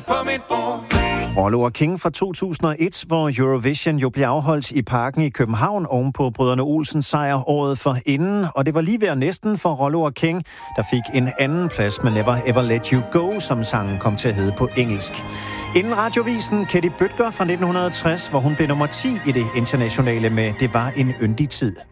på mit bord. Rollo og King fra 2001, hvor Eurovision jo blev afholdt i Parken i København ovenpå Brødrene Olsens sejr året for inden. Og det var lige ved næsten for Rollo og King, der fik en anden plads med Never Ever Let You Go, som sangen kom til at hedde på engelsk. Inden radiovisen Katie Bødker fra 1960, hvor hun blev nummer 10 i det internationale med Det var en yndig tid.